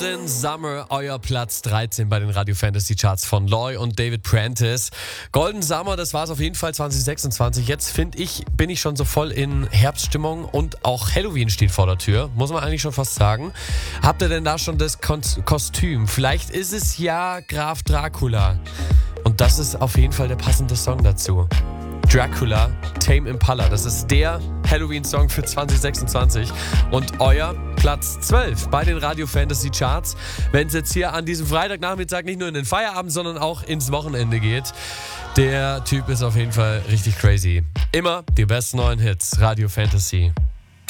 Golden Summer, euer Platz 13 bei den Radio Fantasy Charts von Loy und David Prentice. Golden Summer, das war es auf jeden Fall 2026. Jetzt bin ich schon so voll in Herbststimmung und auch Halloween steht vor der Tür, muss man eigentlich schon fast sagen. Habt ihr denn da schon das Kostüm? Vielleicht ist es ja Graf Dracula. Und das ist auf jeden Fall der passende Song dazu. Dracula, Tame Impala. Das ist der Halloween-Song für 2026 und euer Platz 12 bei den Radio Fantasy Charts. Wenn es jetzt hier an diesem Freitagnachmittag nicht nur in den Feierabend, sondern auch ins Wochenende geht. Der Typ ist auf jeden Fall richtig crazy. Immer die besten neuen Hits. Radio Fantasy.